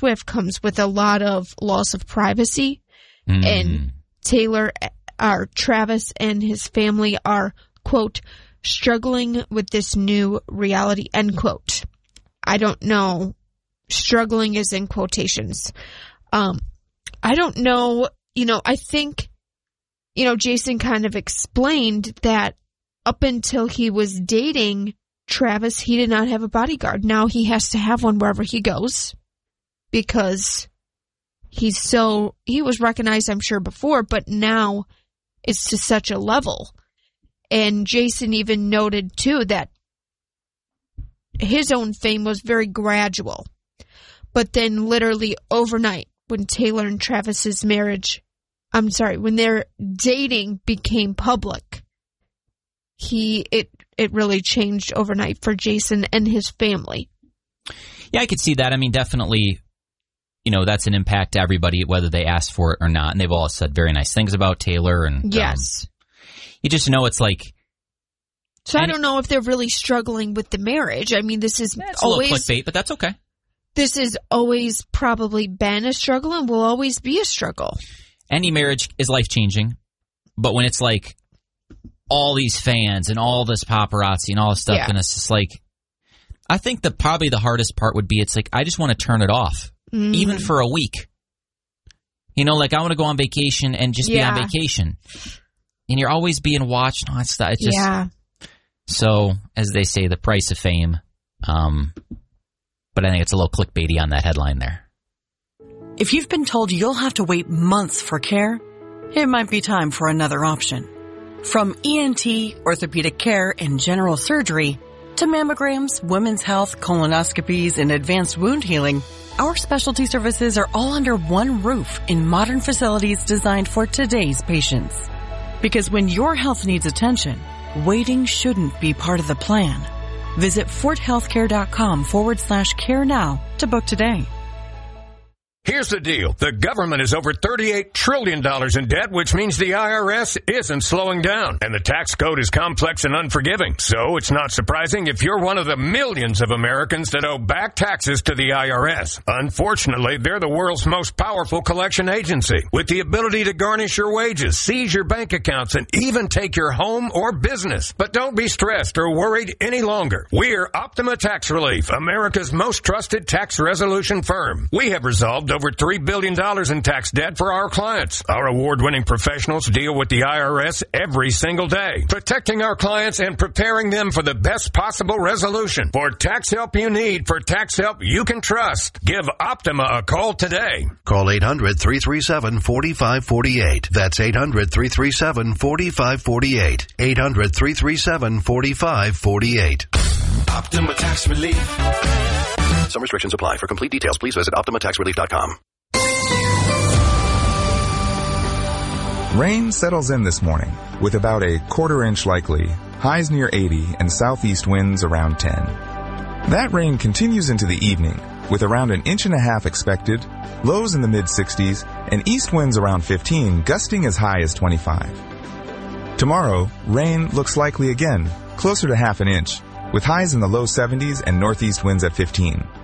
Swift comes with a lot of loss of privacy. And Travis and his family are, quote, struggling with this new reality, end quote. I don't know. Struggling is in quotations. I don't know. I think, Jason kind of explained that up until he was dating Travis, he did not have a bodyguard. Now he has to have one wherever he goes because he was recognized, I'm sure, before, but now it's to such a level. And Jason even noted, too, that his own fame was very gradual. But then literally overnight, when Taylor and Travis's when their dating became public, it really changed overnight for Jason and his family. Yeah, I could see that. I mean, definitely, that's an impact to everybody, whether they asked for it or not. And they've all said very nice things about Taylor. And yes. You just know it's like... So I don't know if they're really struggling with the marriage. I mean, this is always... a little clickbait, but that's okay. This has always probably been a struggle and will always be a struggle. Any marriage is life-changing, but when it's like all these fans and all this paparazzi and all this stuff, and it's just like... I think probably the hardest part would be it's like, I just want to turn it off, even for a week. I want to go on vacation and just be on vacation. And you're always being watched. No, it's just... Yeah. So, as they say, the price of fame. But I think it's a little clickbaity on that headline there. If you've been told you'll have to wait months for care, it might be time for another option. From ENT, orthopedic care, and general surgery, to mammograms, women's health, colonoscopies, and advanced wound healing, our specialty services are all under one roof in modern facilities designed for today's patients. Because when your health needs attention, waiting shouldn't be part of the plan. Visit forthealthcare.com/care now to book today. Here's the deal. The government is over $38 trillion in debt, which means the IRS isn't slowing down. And the tax code is complex and unforgiving. So it's not surprising if you're one of the millions of Americans that owe back taxes to the IRS. Unfortunately, they're the world's most powerful collection agency, with the ability to garnish your wages, seize your bank accounts, and even take your home or business. But don't be stressed or worried any longer. We're Optima Tax Relief, America's most trusted tax resolution firm. We have resolved over $3 billion in tax debt for our clients. Our award-winning professionals deal with the IRS every single day, protecting our clients and preparing them for the best possible resolution. For tax help you need, for tax help you can trust, give Optima a call today. Call 800-337-4548. That's 800-337-4548. 800-337-4548. Optima Tax Relief. Some restrictions apply. For complete details, please visit OptimaTaxRelief.com. Rain settles in this morning with about a quarter-inch likely, highs near 80, and southeast winds around 10. That rain continues into the evening with around 1.5 inches expected, lows in the mid-60s, and east winds around 15, gusting as high as 25. Tomorrow, rain looks likely again, closer to 0.5 inch, with highs in the low 70s and northeast winds at 15.